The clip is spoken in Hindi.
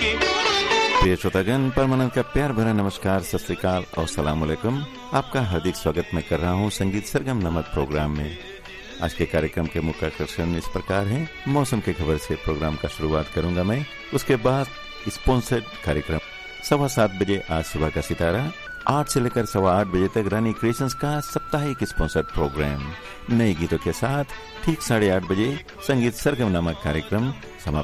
प्रिय श्रोतागण, परमानंद का प्यार भरा नमस्कार, सत श्री अकाल और सलाम अलैकुम। आपका हार्दिक स्वागत मैं कर रहा हूं संगीत सरगम नामक प्रोग्राम में। आज के कार्यक्रम के मुख्य आकर्षण इस प्रकार है। मौसम की खबर से प्रोग्राम का शुरुआत करूंगा मैं। उसके बाद स्पॉन्सर्ड कार्यक्रम 7:15 बजे आज सुबह का सितारा, 8 से लेकर 8:15 बजे तक रानी क्रिएशंस का साप्ताहिक स्पॉन्सर्ड प्रोग्राम नए गीतों के साथ ठीक 8:30 बजे संगीत सरगम नामक कार्यक्रम समाप्त